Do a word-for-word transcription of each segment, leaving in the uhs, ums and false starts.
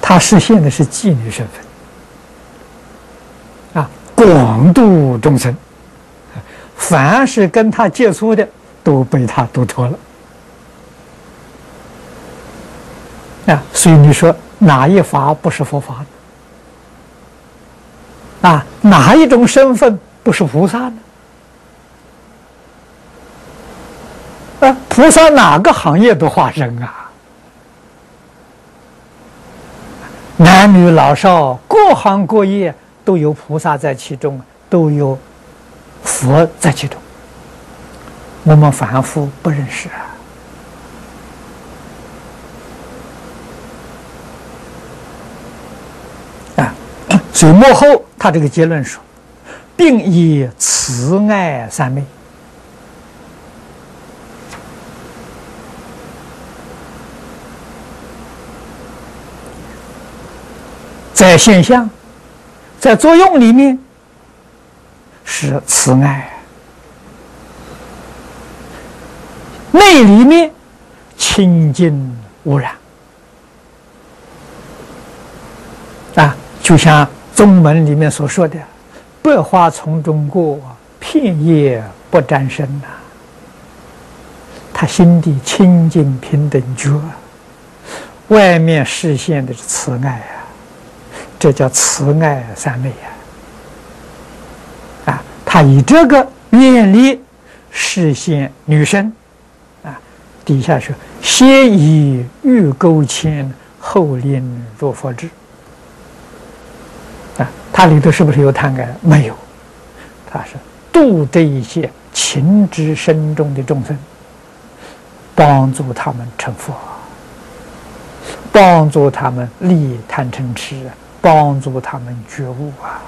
他实现的是妓女身份，啊，广度众生，凡是跟他接触的都被他度脱了，啊，所以你说哪一法不是佛法呢？啊，哪一种身份不是菩萨呢？啊，菩萨哪个行业都化身啊？男女老少，各行各业都有菩萨在其中，都有佛在其中。我们凡夫不认识啊！啊，所以幕后他这个结论说，并以慈爱三昧。在现象，在作用里面是慈爱，内里面清净无染啊，就像宗门里面所说的“百花丛中过，片叶不沾身”呐，他心地清净平等觉，外面实现的是慈爱啊。这叫慈爱三昧啊！啊，他以这个愿力实现女身啊。底下说：“先以欲钩牵，后令入佛智。”啊，它里头是不是有贪爱？没有，他是度这一些情之深重的众生，帮助他们成佛，帮助他们离贪嗔痴。帮助他们觉悟啊！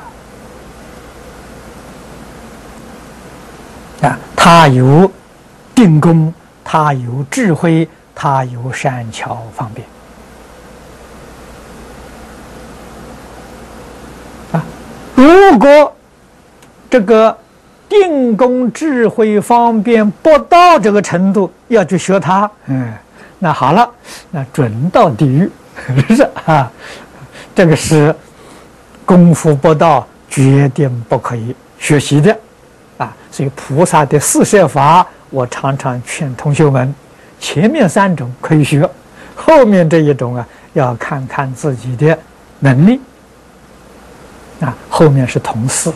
啊，他有定功，他有智慧，他有善巧方便啊！如果这个定功、智慧、方便不到这个程度，要去学他，嗯，那好了，那准到地狱，是啊。这个是功夫不到，决定不可以学习的，啊！所以菩萨的四摄法，我常常劝同学们，前面三种可以学，后面这一种啊，要看看自己的能力，啊，后面是同事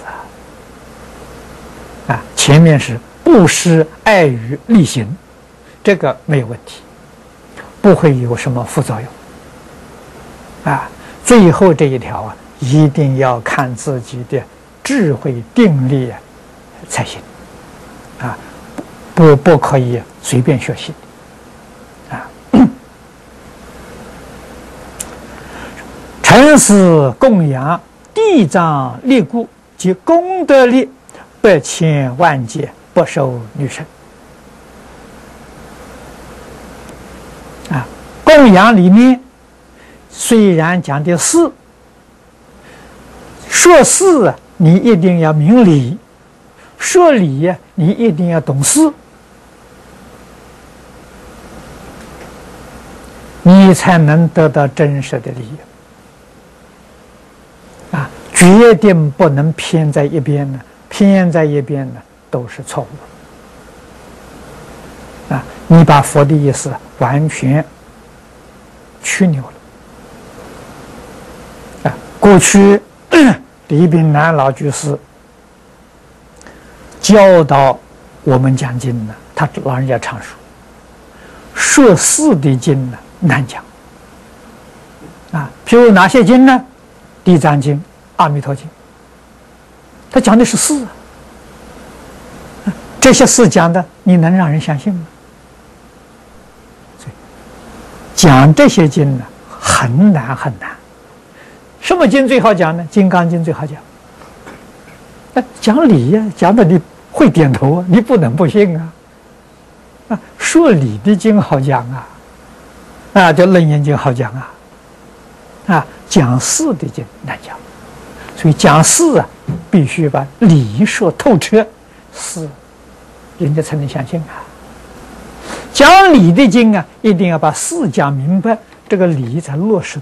啊，啊，前面是布施、爱语、力行，这个没有问题，不会有什么副作用，啊。最后这一条啊，一定要看自己的智慧定力啊才行，啊，不不可以随便学习，啊。诚实供养地藏力故及功德力，百千万劫不受女身。啊，供养里面。虽然讲的事，说事啊，你一定要明理；说理啊，你一定要懂事，你才能得到真实的利益。啊，决定不能偏在一边呢，偏在一边呢，都是错误的。啊，你把佛的意思完全曲扭了。过去李炳南老居士教导我们讲经呢，他老人家常说，说事的经呢难讲啊。譬如哪些经呢？地藏经、阿弥陀经，他讲的是事啊，这些事讲的，你能让人相信吗？讲这些经呢，很难很难。什么经最好讲呢？《金刚经》最好讲。那讲理呀、啊，讲的你会点头啊，你不能不信啊。啊，说理的经好讲啊，啊，叫《楞严经》好讲啊。啊，讲事的经难讲，所以讲事啊，必须把理说透彻，事人家才能相信啊。讲理的经啊，一定要把事讲明白，这个理才落实